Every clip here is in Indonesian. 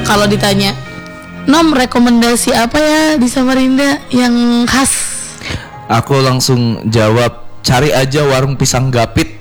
kalau ditanya, Nom, rekomendasi apa ya di Samarinda yang khas? Aku langsung jawab, cari aja warung pisang gapit.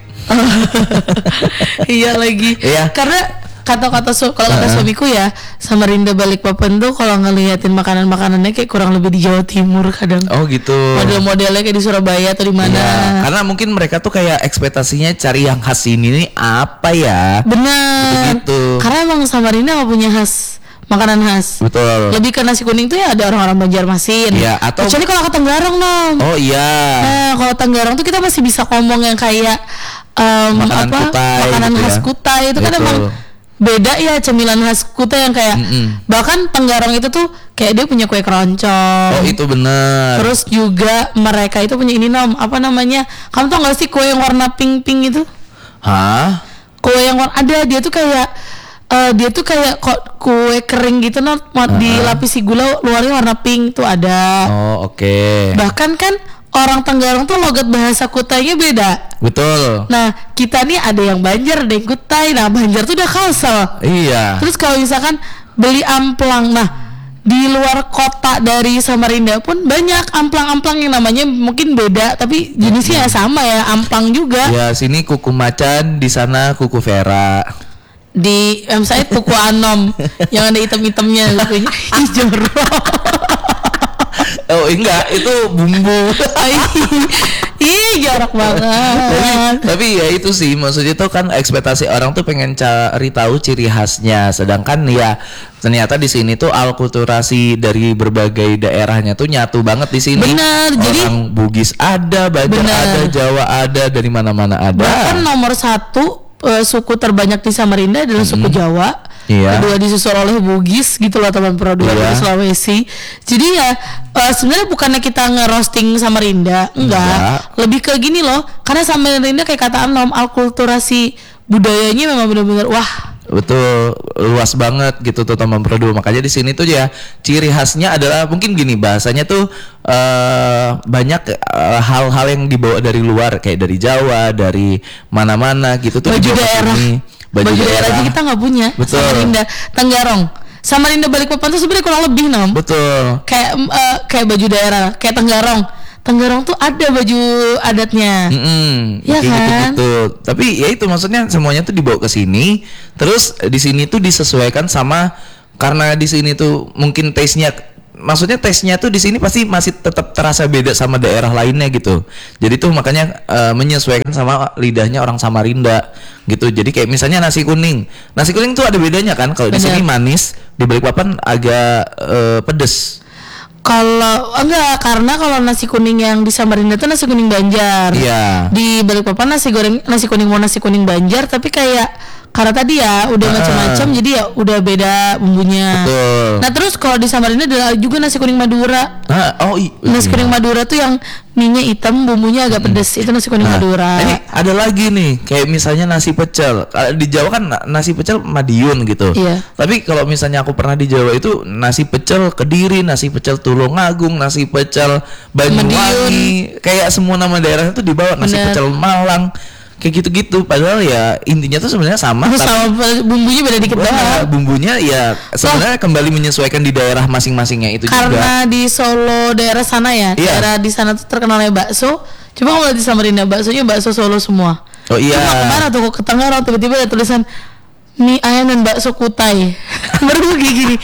Iya lagi. Iya. Karena kata-kata kalau kata suamiku ya, Samarinda Balikpapan tuh kalau ngeliatin makanan-makanannya kayak kurang lebih di Jawa Timur kadang. Oh gitu. Model-modelnya kayak di Surabaya atau di mana. Iya, karena mungkin mereka tuh kayak ekspektasinya cari yang khas ini nih apa ya? Benar. Gitu. Karena emang Samarinda nggak punya makanan khas. Betul. Lebih ke nasi kuning tuh ya ada orang-orang Banjarmasin. Iya, atau kecuali kalau ke Tenggarong, Nom. Oh iya. Nah, kalau Tenggarong tuh kita masih bisa ngomong yang kayak makanan Kutai makanan gitu khas ya. Kutai itu kan Betul. emang beda ya, cemilan khas Kutai yang kayak bahkan Tenggarong itu tuh kayak dia punya kue keroncong. Oh itu bener. Terus juga mereka itu punya ini, Nom, apa namanya? Kamu tau gak sih kue yang warna pink itu? Hah? Kue yang warna ada dia tuh kayak kok kue kering gitu, Nom, dilapisi gula, luarnya warna pink tuh ada. Oh oke. Bahkan kan orang Tenggarong tuh logat bahasa Kutainya beda. Betul. Nah, kita nih ada yang Banjar, ada yang Kutai. Nah, Banjar tuh udah Kalsel. Iya. Terus kalau misalkan beli amplang, nah di luar kota dari Samarinda pun banyak amplang-amplang yang namanya mungkin beda, tapi jenisnya sama ya, amplang juga. Ya sini kuku macan, di sana kuku Vera. Di saya kuku Anom yang ada hitam-hitamnya, hijau. Oh enggak, itu bumbu. Ih, jarak banget. Tapi ya itu sih, maksudnya tuh kan ekspektasi orang tuh pengen cari tahu ciri khasnya, sedangkan ya ternyata di sini tuh alkulturasi dari berbagai daerahnya tuh nyatu banget di sini. Benar, jadi orang Bugis ada, Banjar ada, Jawa ada, dari mana-mana ada. Bahkan nomor 1 suku terbanyak di Samarinda adalah suku Jawa. Iya. Kedua disusul oleh Bugis gitu loh teman Pro, dua dari Sulawesi. Jadi ya sebenarnya bukannya kita ngerosting Samarinda, enggak. Lebih ke gini loh, karena Samarinda kayak kata Anom, alkulturasi budayanya memang benar-benar wah. Betul, luas banget gitu tuh teman Pro. Makanya di sini tuh ya ciri khasnya adalah mungkin gini, bahasanya tuh banyak hal-hal yang dibawa dari luar, kayak dari Jawa, dari mana-mana gitu tuh. Baju daerah. Baju daerah aja kita nggak punya. Betul. Samarinda Balikpapan tuh sebenarnya kurang lebih, Nom. Betul. Kayak baju daerah, kayak Tenggarong tuh ada baju adatnya. Ya kan? Gitu. Tapi ya itu maksudnya semuanya tuh dibawa ke sini. Terus di sini tuh disesuaikan sama, karena di sini tuh mungkin taste-nya tuh di sini pasti masih tetap terasa beda sama daerah lainnya gitu. Jadi tuh makanya menyesuaikan sama lidahnya orang Samarinda gitu. Jadi kayak misalnya nasi kuning tuh ada bedanya kan. Kalau di sini manis, di Balikpapan agak pedes. Kalau enggak, karena kalau nasi kuning yang di Samarinda tuh nasi kuning Banjar. Iya. Di Balikpapan nasi kuning Banjar, tapi kayak karena tadi ya udah macam-macam, jadi ya udah beda bumbunya. Betul. Nah terus kalau di Samarinda ada juga nasi kuning Madura. Nasi kuning Madura tuh yang minyak hitam, bumbunya agak pedes. Itu nasi kuning Madura. Ini ada lagi nih, kayak misalnya nasi pecel. Di Jawa kan nasi pecel Madiun gitu. Iya. Tapi kalau misalnya aku pernah di Jawa itu nasi pecel Kediri, nasi pecel Tulungagung, nasi pecel Banyuwangi, kayak semua nama daerahnya tuh dibawa. Nasi pecel Malang, kayak gitu-gitu. Padahal ya intinya tuh sebenarnya sama. Bumbunya beda dikit banget. Bumbunya ya sebenarnya kembali menyesuaikan di daerah masing-masingnya itu karena juga. Karena di Solo daerah sana ya, daerah di sana tuh terkenalnya bakso. Coba kalau di Samarinda baksonya bakso Solo semua. Oh iya. Cuma kemana tuh ke Tenggarong tiba-tiba ada tulisan mie ayam dan bakso Kutai. Baru kayak gini.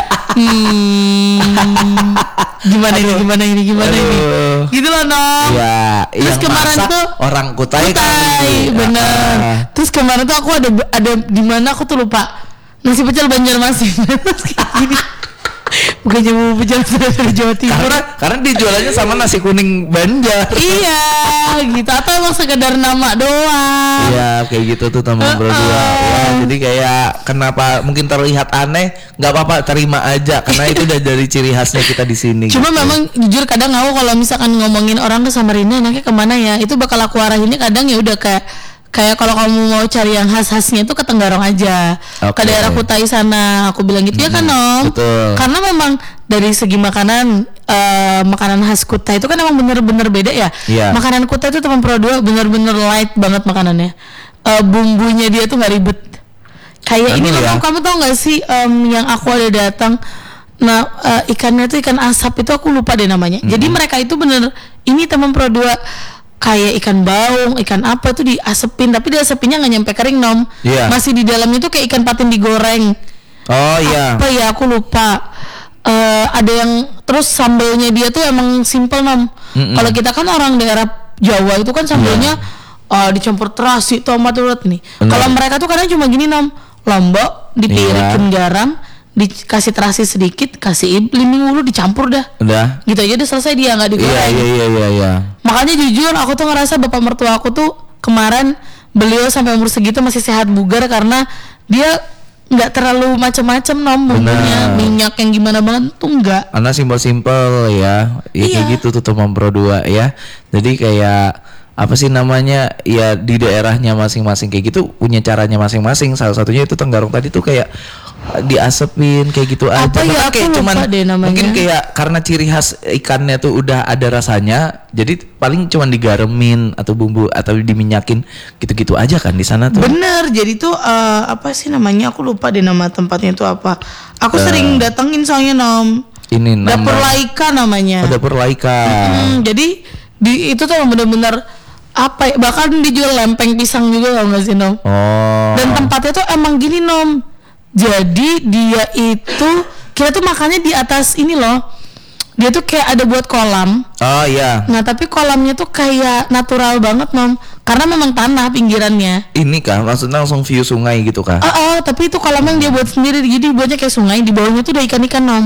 Gimana ini? Gitu loh, Nom. Ya, terus kemarin tuh orang Kutai bener. Terus kemarin tuh aku ada di mana aku tuh lupa. Nasi pecel Banjarmasin. Gini. Bukannya mau pecel dari Jawa Timur. Karena dijualannya sama nasi kuning Banjar. Iya, gitu. Atau emang sekedar nama doang. Iya, kayak gitu tuh teman berdua. Ya, jadi kayak kenapa mungkin terlihat aneh, nggak apa-apa, terima aja karena itu udah dari ciri khasnya kita di sini. Cuma gitu. Memang jujur kadang aku kalau misalkan ngomongin orang ke Samarinda enaknya kemana ya? Itu bakal aku arahinnya kadang ya udah kayak kalau kamu mau cari yang khas-khasnya itu ke Tenggarong aja, ke daerah Kutai sana. Aku bilang gitu ya kan, Nom? Betul. Karena memang dari segi makanan khas Kutai itu kan emang bener-bener beda ya. Yeah. Makanan Kutai itu teman Pro 2 bener-bener light banget makanannya. Bumbunya dia tuh nggak ribet. Kayak ini loh, kamu tau gak sih yang aku ada datang. Nah ikannya tuh ikan asap itu aku lupa deh namanya. Jadi mereka itu bener, ini teman Pro 2 kayak ikan baung, ikan apa tuh diasepin, tapi diasepinnya nggak nyampe kering Nom. Masih di dalamnya tuh kayak ikan patin digoreng. Oh iya. Apa ya aku lupa. Ada yang terus sambelnya dia tuh emang simple Nom. Kalau kita kan orang daerah Jawa itu kan sambelnya dicampur terasi, tomat, urut nih. Kalau mereka tuh kadang cuma gini Nom, lombok dipirikin garam, dikasih terasi sedikit, kasih belimbing ulu, dicampur dah. Udah. Gitu aja udah selesai, dia nggak digoreng. Iya. Makanya jujur aku tuh ngerasa bapak mertua aku tuh kemarin beliau sampai umur segitu masih sehat bugar karena dia nggak terlalu macam-macam Nom bumbunya, minyak yang gimana banget tuh enggak. Karena simpel-simpel ya. Kayak gitu tuh teman Pro 2 ya. Jadi kayak apa sih namanya, ya di daerahnya masing-masing kayak gitu punya caranya masing-masing. Salah satunya itu Tenggarong tadi tuh kayak diasepin kayak gitu aja. Apa ya, aku kayak lupa deh namanya. Mungkin kayak karena ciri khas ikannya tuh udah ada rasanya, jadi paling cuman digaremin atau bumbu atau diminyakin gitu-gitu aja kan di sana tuh. Bener, jadi tuh apa sih namanya, aku lupa deh nama tempatnya itu apa. Aku sering datengin soalnya Nom. Ini Dapur Laika namanya. Dapur Laika. Jadi itu tuh bener-bener apa ya, bahkan dijual lempeng pisang juga kalau nggak sih Nom. Dan tempatnya tuh emang gini Nom, jadi dia itu kita tuh makannya di atas ini loh, dia tuh kayak ada buat kolam. Nah tapi kolamnya tuh kayak natural banget Nom, karena memang tanah pinggirannya. Ini kah maksudnya langsung view sungai gitu kah? Tapi itu kolam yang dia buat sendiri, jadi buatnya kayak sungai, di bawahnya tuh ada ikan-ikan Nom.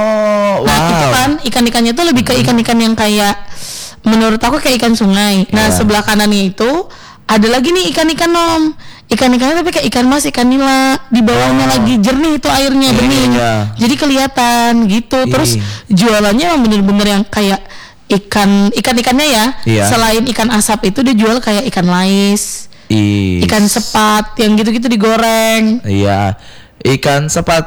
Nah itu kan ikan-ikannya tuh lebih ke ikan-ikan yang kayak, menurut aku kayak ikan sungai. Nah sebelah kanannya itu ada lagi nih ikan-ikan Nom. Ikan-ikannya tapi kayak ikan mas, ikan nila. Di bawahnya lagi jernih itu airnya, bening. Jadi kelihatan gitu. Terus jualannya emang bener-bener yang kayak ikan-ikannya ya. Selain ikan asap itu dia jual kayak ikan lais, ikan sepat yang gitu-gitu digoreng. Ikan sepat.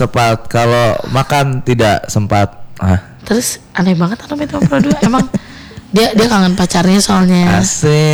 Kalau makan tidak sempat. Terus aneh banget itu Pro 2. Emang dia kangen pacarnya soalnya. Asik.